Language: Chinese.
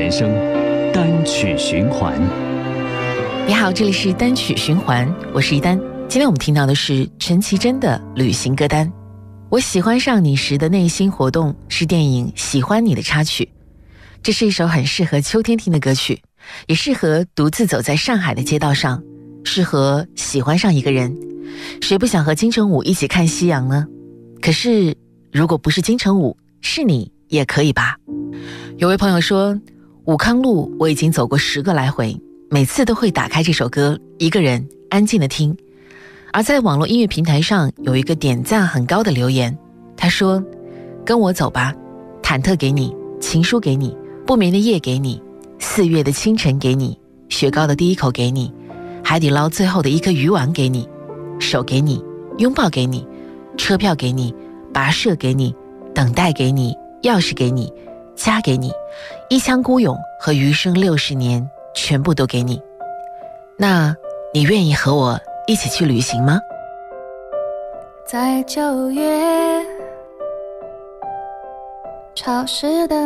人生，单曲循环。 你好，这里是单曲循环，我是一丹。今天我们听到的是陈绮贞的旅行歌单。我喜欢上你时的内心活动是电影《喜欢你》的插曲。这是一首很适合秋天听的歌曲，也适合独自走在上海的街道上，适合喜欢上一个人。谁不想和金城武一起看夕阳呢？可是如果不是金城武，是你也可以吧。有位朋友说，武康路我已经走过10个来回，每次都会打开这首歌，一个人安静地听。而在网络音乐平台上有一个点赞很高的留言，他说，跟我走吧，忐忑给你，情书给你，不眠的夜给你，4月的清晨给你，雪糕的第一口给你，海底捞最后的一颗鱼丸给你，手给你，拥抱给你，车票给你，跋涉给你，等待给你，钥匙给你，家给你，一腔孤勇和余生60年全部都给你。那你愿意和我一起去旅行吗？ 在9月潮湿的